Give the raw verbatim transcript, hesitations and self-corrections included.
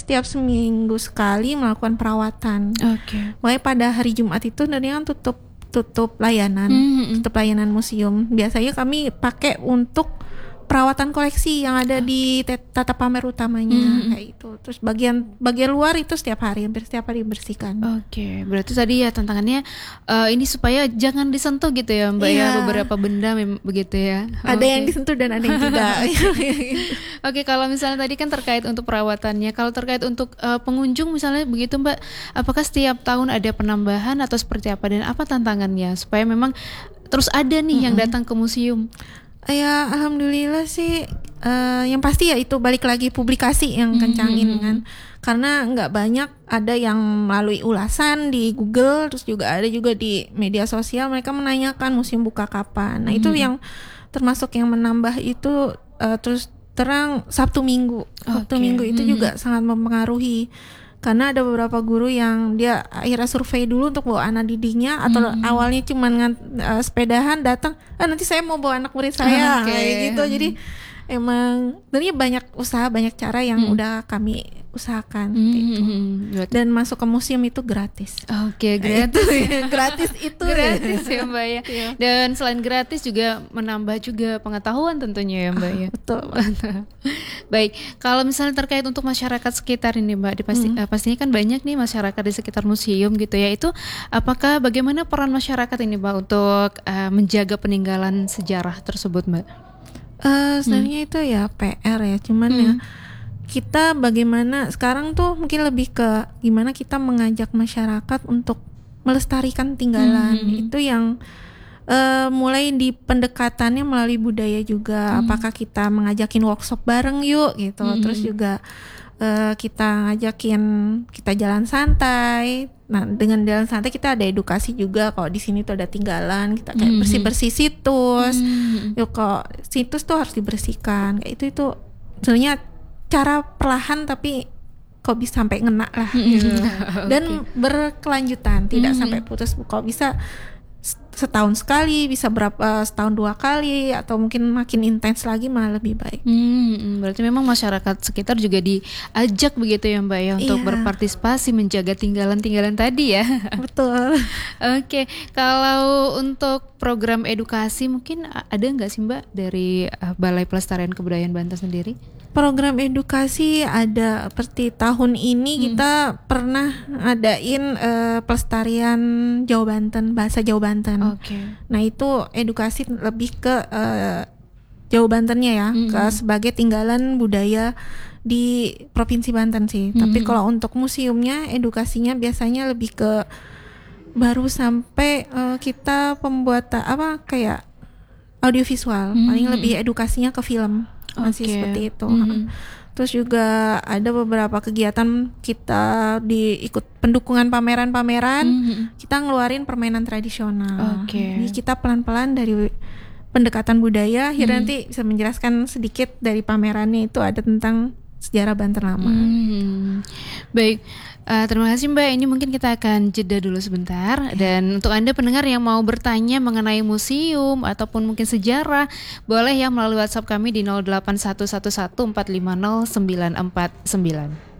setiap seminggu sekali melakukan perawatan. Oke. Mulai pada hari Jumat itu nanti kan tutup tutup layanan, Mm-hmm. tutup layanan museum. Biasanya kami pakai untuk perawatan koleksi yang ada di te- tata pamer utamanya, Mm-hmm. kayak itu. Terus bagian bagian luar itu setiap hari, hampir setiap hari dibersihkan. Oke, berarti tadi ya tantangannya uh, ini supaya jangan disentuh gitu ya Mbak ya, Iya. beberapa benda mem- begitu ya. Ada Oke. yang disentuh dan ada yang tidak. Oke, kalau misalnya tadi kan terkait untuk perawatannya, kalau terkait untuk uh, pengunjung misalnya begitu Mbak, apakah setiap tahun ada penambahan atau seperti apa dan apa tantangannya supaya memang terus ada nih yang datang ke museum? Ya alhamdulillah sih, uh, yang pasti ya itu balik lagi publikasi yang kencangin kan, karena nggak banyak ada yang melalui ulasan di Google, terus juga ada juga di media sosial mereka menanyakan museum buka kapan. Nah itu yang termasuk yang menambah itu, uh, terus terang Sabtu Minggu, Sabtu Oke. Minggu itu juga sangat mempengaruhi. Karena ada beberapa guru yang dia akhirnya survei dulu untuk bawa anak didiknya, atau Hmm. awalnya cuma ngan- uh, sepedahan datang, ah nanti saya mau bawa anak murid saya, Oke. kayak gitu. Jadi emang sebenarnya banyak usaha, banyak cara yang Hmm. udah kami usahakan Hmm, gitu. berarti- Dan masuk ke museum itu gratis. Oke, gratis. Itu, gratis itu Gratis ya Mbak ya. Iya. Dan selain gratis juga menambah juga pengetahuan tentunya ya Mbak ya. Betul. Baik, kalau misalnya terkait untuk masyarakat sekitar ini Mbak, dipasti, eh, pastinya kan banyak nih masyarakat di sekitar museum gitu ya. Itu apakah bagaimana peran masyarakat ini Mbak untuk eh, menjaga peninggalan sejarah tersebut Mbak? Eh, sebenarnya itu ya P R ya, cuman ya kita bagaimana sekarang tuh mungkin lebih ke gimana kita mengajak masyarakat untuk melestarikan tinggalan. Itu yang uh, mulai di pendekatannya melalui budaya juga. Apakah kita mengajakin workshop bareng yuk gitu. Terus juga uh, kita ngajakin kita jalan santai. Nah, dengan jalan santai kita ada edukasi juga, kalau di sini tuh ada tinggalan, kita kayak bersih-bersih situs. Yuk kok situs tuh harus dibersihkan. Kayak itu itu sebenarnya cara perlahan tapi kok bisa sampai ngena lah gitu. Dan berkelanjutan, tidak sampai putus. Kok bisa setahun sekali, bisa berapa setahun dua kali, atau mungkin makin intens lagi malah lebih baik. Hmm, berarti memang masyarakat sekitar juga diajak begitu ya Mbak ya untuk Iya. berpartisipasi menjaga tinggalan-tinggalan tadi ya. Betul. Oke, kalau untuk program edukasi mungkin a- ada nggak sih Mbak dari uh, Balai Pelestarian Kebudayaan Banten sendiri? Program edukasi ada, seperti tahun ini kita pernah adain uh, pelestarian Jawa Banten, bahasa Jawa Banten. Oke. Nah itu edukasi lebih ke uh, Jawa Bantennya ya, ke sebagai tinggalan budaya di Provinsi Banten sih. Tapi kalau untuk museumnya edukasinya biasanya lebih ke baru sampai uh, kita pembuatan apa kayak audiovisual, paling lebih edukasinya ke film. Masih Oke. seperti itu. Mhm. Terus juga ada beberapa kegiatan kita di ikut pendukungan pameran-pameran, kita ngeluarin permainan tradisional. Oke. Jadi kita pelan-pelan dari pendekatan budaya, akhirnya nanti bisa menjelaskan sedikit dari pamerannya itu ada tentang sejarah Banten lama. Hmm. Baik, uh, terima kasih Mbak. Ini mungkin kita akan jeda dulu sebentar. Dan untuk Anda pendengar yang mau bertanya mengenai museum ataupun mungkin sejarah, boleh ya melalui WhatsApp kami di nol delapan satu satu satu empat lima nol sembilan empat sembilan.